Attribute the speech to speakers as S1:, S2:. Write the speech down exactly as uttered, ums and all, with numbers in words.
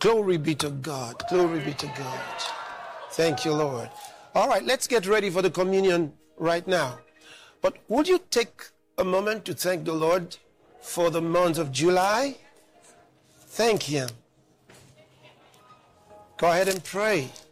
S1: Glory be to God. Glory be to God. Thank you, Lord. All right, let's get ready for the communion right now. But would you take a moment to thank the Lord for the month of July? Thank Him. Go ahead and pray.